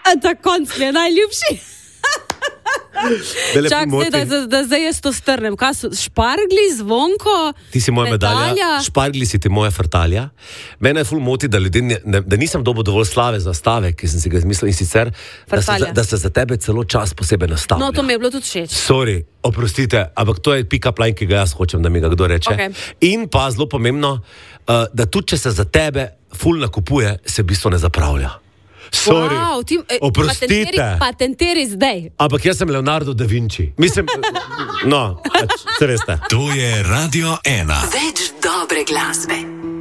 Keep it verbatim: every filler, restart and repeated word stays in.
A ta konc mi je najljubši. Čak, zdaj, da, da, da zdaj jaz to strnem. Kaj so špargli, zvonko, ti si moja medalja, medalja, špargli si ti moja frtalja. Mene je ful moti, da, ljudje ne, ne, da nisem dobil dovolj slave za stave, ki sem si ga izmislil in sicer, da se, da se za tebe celo čas posebej nastavlja. No, to mi je bilo tudi všeč. Sorry, oprostite, ampak to je pick-up line, ki ga jaz hočem, da mi ga kdo reče. Okay. In pa zelo pomembno, uh, da tudi, če se za tebe ful nakupuje, se v bistvu ne zapravlja. Sorry, wow, ti, eh, oprostite. Patenteri, patenteri zdaj. Ampak jaz sem Leonardo da Vinci. Mislim, no, pač, se veste. To je Radio ena. Več dobre glasbe.